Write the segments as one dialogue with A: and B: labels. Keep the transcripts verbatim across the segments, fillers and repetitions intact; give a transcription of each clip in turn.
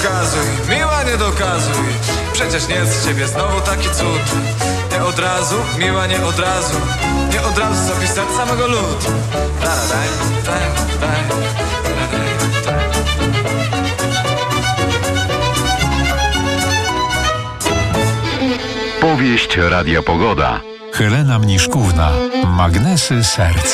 A: dokazuj, miła nie dokazuj. Przecież nie z ciebie znowu taki cud. Nie od razu, miła nie od razu. Nie od razu zapisać samego lud. Daj, daj, daj, daj.
B: Powieść Radia Pogoda.
C: Helena Mniszkówna. Magnesy serc.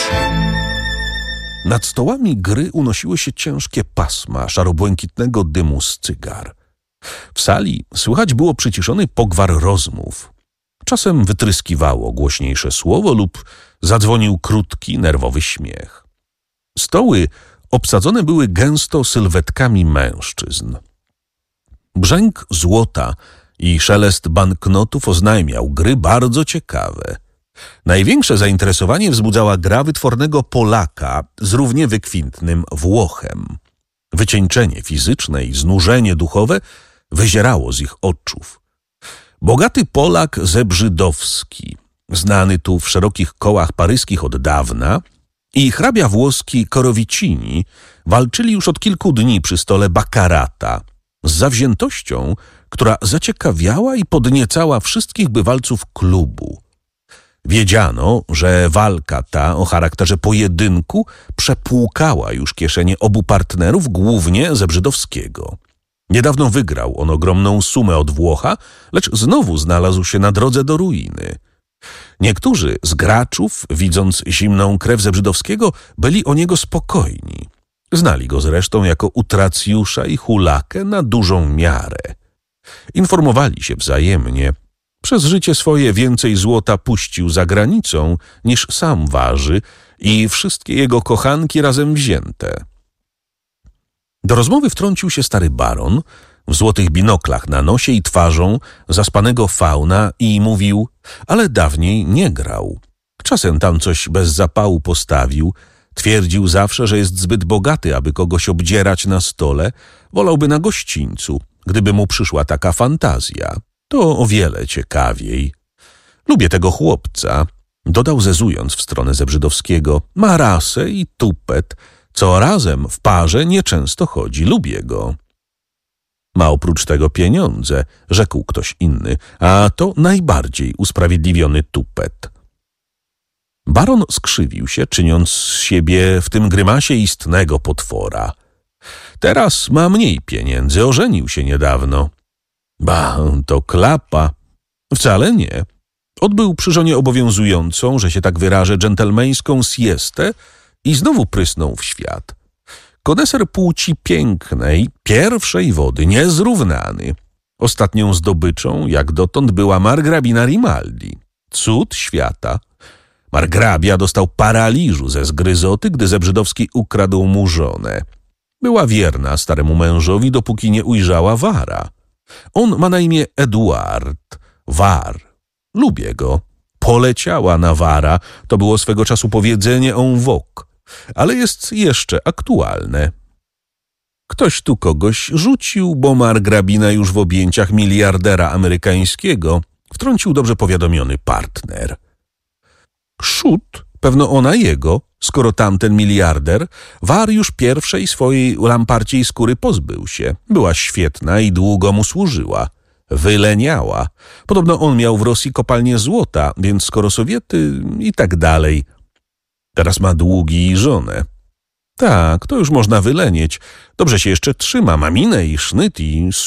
D: Nad stołami gry unosiły się ciężkie pasma szarobłękitnego dymu z cygar. W sali słychać było przyciszony pogwar rozmów. Czasem wytryskiwało głośniejsze słowo lub zadzwonił krótki, nerwowy śmiech. Stoły obsadzone były gęsto sylwetkami mężczyzn. Brzęk złota i szelest banknotów oznajmiał gry bardzo ciekawe. Największe zainteresowanie wzbudzała gra wytwornego Polaka z równie wykwintnym Włochem. Wycieńczenie fizyczne i znużenie duchowe wyzierało z ich oczów. Bogaty Polak Zebrzydowski, znany tu w szerokich kołach paryskich od dawna, i hrabia włoski Korowicini walczyli już od kilku dni przy stole Baccarata z zawziętością, która zaciekawiała i podniecała wszystkich bywalców klubu. Wiedziano, że walka ta o charakterze pojedynku przepłukała już kieszenie obu partnerów, głównie Zebrzydowskiego. Niedawno wygrał on ogromną sumę od Włocha, lecz znowu znalazł się na drodze do ruiny. Niektórzy z graczów, widząc zimną krew Zebrzydowskiego, byli o niego spokojni. Znali go zresztą jako utracjusza i hulakę na dużą miarę. Informowali się wzajemnie. Przez życie swoje więcej złota puścił za granicą, niż sam waży i wszystkie jego kochanki razem wzięte. Do rozmowy wtrącił się stary baron w złotych binoklach na nosie i twarzą zaspanego fauna i mówił, ale dawniej nie grał. Czasem tam coś bez zapału postawił, twierdził zawsze, że jest zbyt bogaty, aby kogoś obdzierać na stole, wolałby na gościńcu, gdyby mu przyszła taka fantazja. To o wiele ciekawiej. Lubię tego chłopca, dodał zezując w stronę Zebrzydowskiego. Ma rasę i tupet, co razem w parze nieczęsto chodzi. Lubię go. Ma oprócz tego pieniądze, rzekł ktoś inny, a to najbardziej usprawiedliwiony tupet. Baron skrzywił się, czyniąc z siebie w tym grymasie istnego potwora. Teraz ma mniej pieniędzy, ożenił się niedawno. Ba, to klapa. Wcale nie. Odbył przy żonie obowiązującą, że się tak wyrażę, dżentelmeńską siestę i znowu prysnął w świat. Koneser płci pięknej, pierwszej wody, niezrównany. Ostatnią zdobyczą, jak dotąd, była margrabina Rimaldi. Cud świata. Margrabia dostał paraliżu ze zgryzoty, gdy Zebrzydowski ukradł mu żonę. Była wierna staremu mężowi, dopóki nie ujrzała Wara. On ma na imię Eduard. War. Lubię go. Poleciała na Wara. To było swego czasu powiedzenie en vogue, ale jest jeszcze aktualne. Ktoś tu kogoś rzucił, bo margrabina już w objęciach miliardera amerykańskiego, wtrącił dobrze powiadomiony partner. Szut, pewno ona jego, skoro tamten miliarder, War już pierwszej swojej lamparciej skóry pozbył się. Była świetna i długo mu służyła. Wyleniała. Podobno on miał w Rosji kopalnię złota, więc skoro Sowiety i tak dalej. Teraz ma długi i żonę. Tak, to już można wylenieć. Dobrze się jeszcze trzyma, ma minę i sznyt i